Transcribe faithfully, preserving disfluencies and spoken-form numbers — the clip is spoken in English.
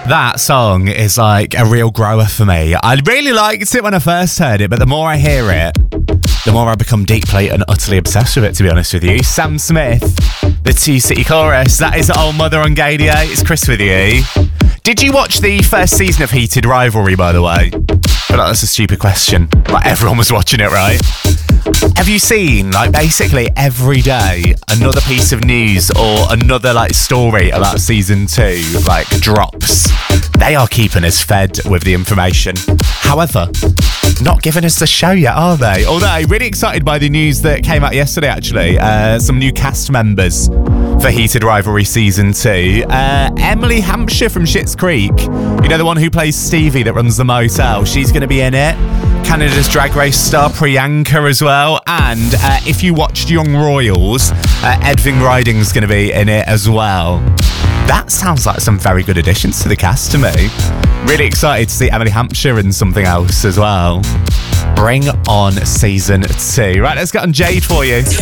That song is like a real grower for me. I really liked it when I first heard it, but the more I hear it, the more I become deeply and utterly obsessed with it, to be honest with you. Sam Smith, the Two City Chorus. That is Old Mother on Gaydio. It's Chris with you. Did you watch the first season of Heated Rivalry, by the way? I feel like that's a stupid question. Like, everyone was watching it, right? Have you seen, like, basically every day another piece of news or another, like, story about season two, like, drops? They are keeping us fed with the information. However, not giving us the show yet, are they? Although, really excited by the news that came out yesterday, actually. Uh, some new cast members for Heated Rivalry Season two. Uh, Emily Hampshire from Schitt's Creek, you know, the one who plays Stevie that runs the motel, she's going to be in it. Canada's Drag Race star Priyanka as well. And uh, if you watched Young Royals, uh, Edvin Riding's going to be in it as well. That sounds like some very good additions to the cast to me. Really excited to see Emily Hampshire in something else as well. Bring on season two. Right, let's get on Jade for you.